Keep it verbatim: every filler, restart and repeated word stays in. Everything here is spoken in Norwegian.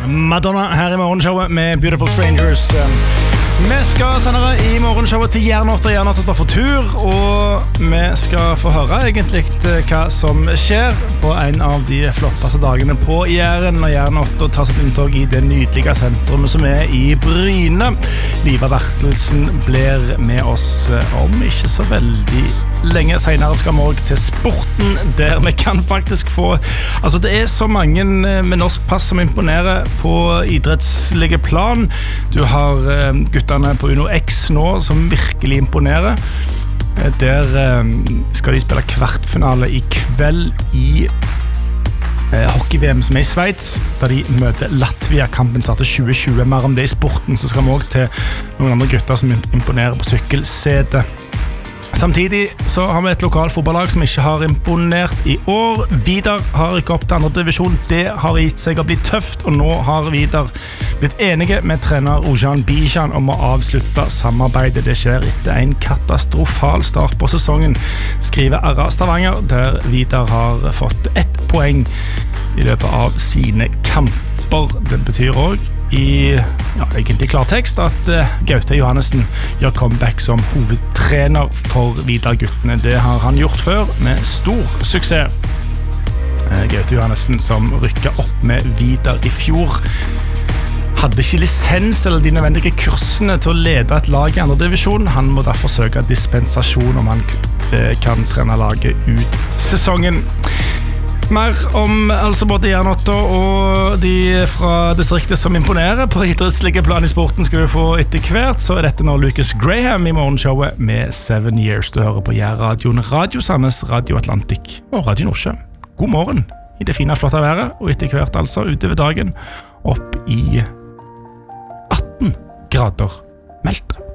Madonna her i morgenshowet med Beautiful Strangers. Vi skal senere i morgenshowet til Jernått, og Jernått står for tur, og vi skal få høre egentlig hva som skjer på en av de flotteste dagene på Jæren, og Jernått tar sitt inntog i det nydelige sentrumet som er i Bryne. Liva Bertelsen blir med oss om ikke så veldig lenge. Senere skal vi også til sporten, der vi kan faktisk få, altså det er så mange med norsk pass som imponerer på idrettslige plan. Du har uh, guttene på Uno X nå som virkelig imponerer. Uh, der uh, skal de spille kvartfinale i kveld i uh, hockey-V M som er i Schweiz, da de møter Latvia. Kampen starter tjue tjue. Mer om det i sporten, så skal vi også til noen andre gutter som imponerer på sykkelsete. Samtidig så har vi et lokalt fotballag som ikke har imponert i år. Vidar har rykket opp til andre divisjon. Det har gitt seg å bli tøft, og nå har Vidar blitt enige med trener Ojan Bijan om å avslutte samarbeidet. Det skjer etter en katastrofal start på sesongen, skriver R A Stavanger, der Vidar har fått ett poeng i løpet av sine kamper. Det betyr også i ja, egentlig klartekst at uh, Gaute Johannessen gjør comeback som hovedtrener for Vidar-guttene. Det har han gjort før med stor suksess. Uh, Gaute Johannessen som rykket opp med Vidar i fjor hadde ikke lisens eller de nødvendige kursene til å lede et lag i andre divisjon. Han må derfor søke dispensasjon om han uh, kan trene laget ut sesongen. Mer om altså både Jernått og de fra distriktet som imponerer på idrettslige plan i sporten skal du få etter hvert. Så er dette nå Lucas Graham i morgenshowet med Seven Years. Du hører på Jærradioen, Radio Sandnes, Radio Atlantic og Radio Nordsjø. God morgen i det fine, flotte været, og etter hvert altså utover dagen opp i atten grader meldt.